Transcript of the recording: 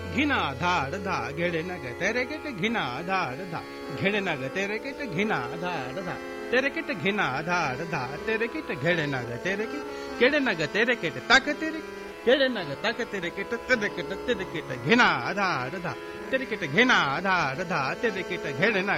घिना धाड़ धा घेड़े नग तेरे किट घिना धाड़ धा घेड़े नग तेरे किट घिना धाड़ धा तेरे किट घिना धाड़ धा तेरे किट घेड़े नग तेरे किट घेड़े नग तेरे किट तक तेरे घेड़े नग तक तेरे किट घिना धाड़ धा तेरे किट घिना धाड़ धा तेरे किट घेड़े